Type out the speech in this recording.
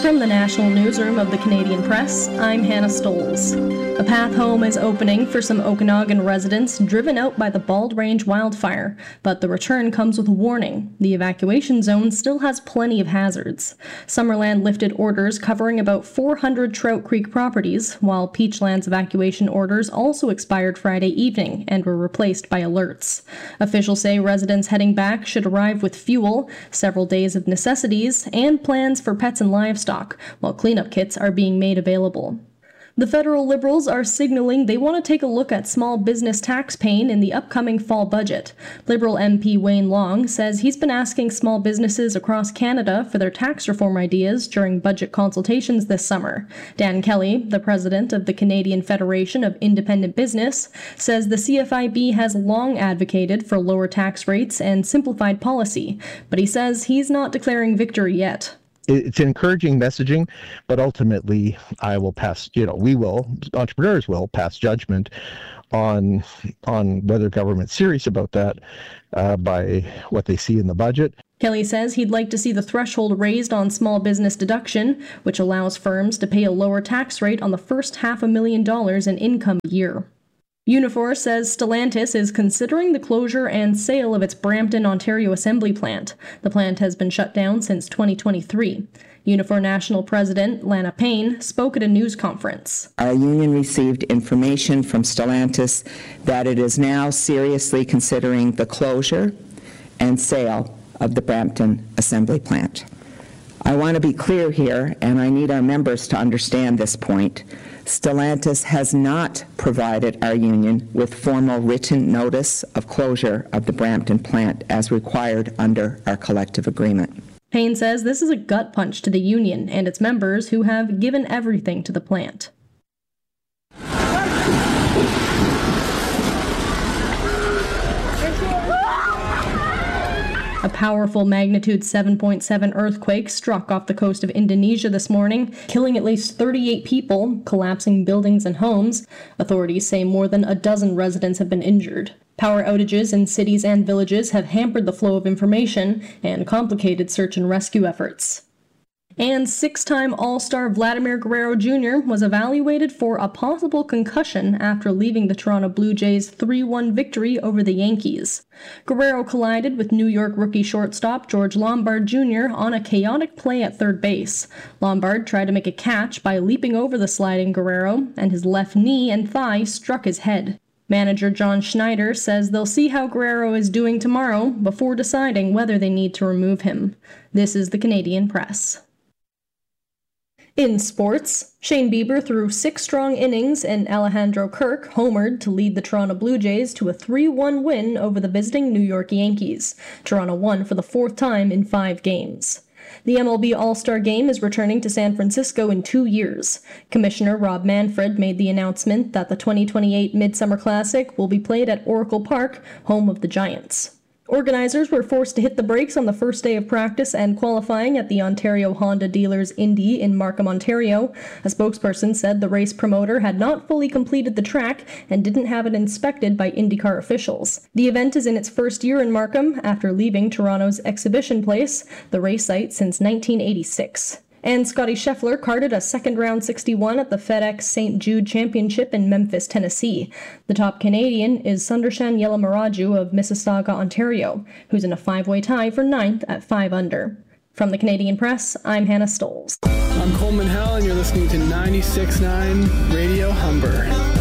From the National Newsroom of the Canadian Press, I'm Hannah Stoles. A path home is opening for some Okanagan residents driven out by the Bald Range wildfire, but the return comes with a warning. The evacuation zone still has plenty of hazards. Summerland lifted orders covering about 400 Trout Creek properties, while Peachland's evacuation orders also expired Friday evening and were replaced by alerts. Officials say residents heading back should arrive with fuel, several days of necessities, and plans for pets and livestock, while cleanup kits are being made available. The federal Liberals are signaling they want to take a look at small business tax pain in the upcoming fall budget. Liberal MP Wayne Long says he's been asking small businesses across Canada for their tax reform ideas during budget consultations this summer. Dan Kelly, the president of the Canadian Federation of Independent Business, says the CFIB has long advocated for lower tax rates and simplified policy, but he says he's not declaring victory yet. It's encouraging messaging, but ultimately entrepreneurs will pass judgment on whether government's serious about that by what they see in the budget. Kelly says he'd like to see the threshold raised on small business deduction, which allows firms to pay a lower tax rate on the first $500,000 in income a year. Unifor says Stellantis is considering the closure and sale of its Brampton, Ontario assembly plant. The plant has been shut down since 2023. Unifor National President Lana Payne spoke at a news conference. Our union received information from Stellantis that it is now seriously considering the closure and sale of the Brampton assembly plant. I want to be clear here, and I need our members to understand this point. Stellantis has not provided our union with formal written notice of closure of the Brampton plant as required under our collective agreement. Payne says this is a gut punch to the union and its members who have given everything to the plant. A powerful magnitude 7.7 earthquake struck off the coast of Indonesia this morning, killing at least 38 people, collapsing buildings and homes. Authorities say more than a dozen residents have been injured. Power outages in cities and villages have hampered the flow of information and complicated search and rescue efforts. And six-time All-Star Vladimir Guerrero Jr. was evaluated for a possible concussion after leaving the Toronto Blue Jays' 3-1 victory over the Yankees. Guerrero collided with New York rookie shortstop George Lombard Jr. on a chaotic play at third base. Lombard tried to make a catch by leaping over the sliding Guerrero, and his left knee and thigh struck his head. Manager John Schneider says they'll see how Guerrero is doing tomorrow before deciding whether they need to remove him. This is the Canadian Press. In sports, Shane Bieber threw 6 strong innings and Alejandro Kirk homered to lead the Toronto Blue Jays to a 3-1 win over the visiting New York Yankees. Toronto won for the 4th time in 5 games. The MLB All-Star Game is returning to San Francisco in 2 years. Commissioner Rob Manfred made the announcement that the 2028 Midsummer Classic will be played at Oracle Park, home of the Giants. Organizers were forced to hit the brakes on the first day of practice and qualifying at the Ontario Honda Dealers Indy in Markham, Ontario. A spokesperson said the race promoter had not fully completed the track and didn't have it inspected by IndyCar officials. The event is in its first year in Markham after leaving Toronto's Exhibition Place, the race site since 1986. And Scotty Scheffler carded a second-round 61 at the FedEx St. Jude Championship in Memphis, Tennessee. The top Canadian is Sundarshan Yelamaraju of Mississauga, Ontario, who's in a 5-way tie for 9th at 5 under. From the Canadian Press, I'm Hannah Stoles. I'm Coleman Hell, and you're listening to 96.9 Radio Humber.